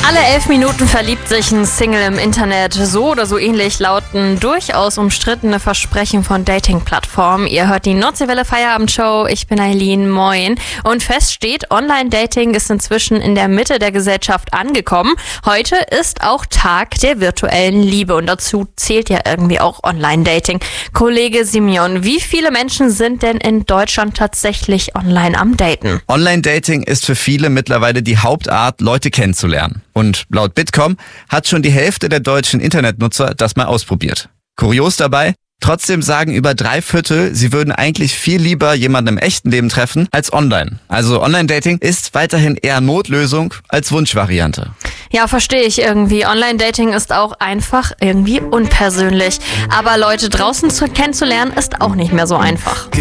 Alle 11 Minuten verliebt sich ein Single im Internet. So oder so ähnlich lauten durchaus umstrittene Versprechen von Dating-Plattformen. Ihr hört die Nordseewelle Feierabendshow. Ich bin Eileen, moin. Und fest steht, Online-Dating ist inzwischen in der Mitte der Gesellschaft angekommen. Heute ist auch Tag der virtuellen Liebe und dazu zählt ja irgendwie auch Online-Dating. Kollege Simeon, wie viele Menschen sind denn in Deutschland tatsächlich online am Daten? Online-Dating ist für viele mittlerweile die Hauptart, Leute kennenzulernen. Und laut Bitkom hat schon die Hälfte der deutschen Internetnutzer das mal ausprobiert. Kurios dabei, trotzdem sagen über 3/4, sie würden eigentlich viel lieber jemanden im echten Leben treffen als online. Also Online-Dating ist weiterhin eher Notlösung als Wunschvariante. Ja, verstehe ich irgendwie. Online-Dating ist auch einfach irgendwie unpersönlich. Aber Leute draußen kennenzulernen ist auch nicht mehr so einfach.